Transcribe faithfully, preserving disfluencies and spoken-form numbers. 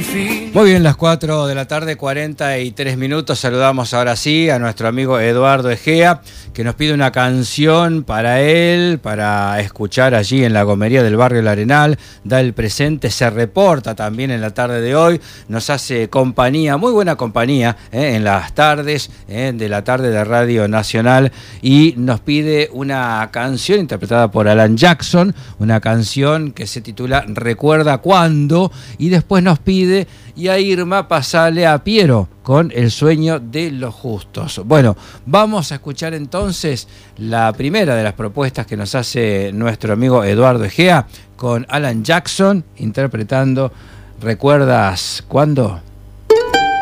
fin. Muy bien, las cuatro de la tarde, cuarenta y tres minutos. Saludamos ahora sí a nuestro amigo Eduardo Egea, que nos pide una canción para él, para escuchar allí en la gomería del barrio El Arenal. Da el presente, se reporta también en la tarde de hoy. Nos hace compañía, muy buena compañía, eh, en las tardes, eh, de la tarde de Radio Nacional. Y nos pide una canción interpretada por Alan Jackson, una canción que se titula Recuerda Cuándo. Y después nos pide, y a Irma pasale a Piero con El sueño de los justos. Bueno, vamos a escuchar entonces la primera de las propuestas que nos hace nuestro amigo Eduardo Egea, con Alan Jackson interpretando ¿Recuerdas cuándo?